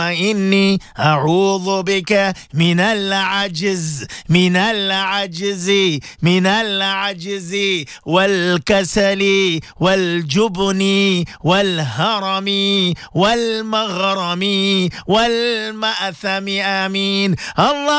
إني أعوذ بك من العجز والكسل والجبن والهرم والمغرم والمأثم. آمين. الله